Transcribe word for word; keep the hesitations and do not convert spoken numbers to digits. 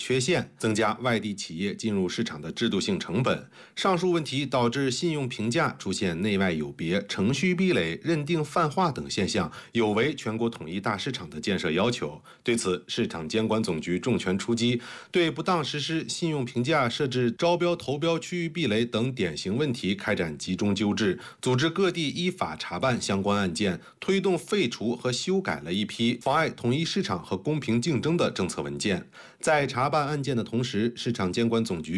缺陷，增加外地企业进入市场的制度性成本。上述问题导致信用评价出现内外有别、程序壁垒、认定泛化等现象，有违全国统一大市场的建设要求。对此，市场监管总局重拳出击，对不当实施信用评价设置招标投标区域壁垒等典型问题开展集中纠治，组织各地依法查办相关案件，推动废除和修改了一批妨碍统一市场和公平竞争的政策文件。在查办案件的同时，市场监管总局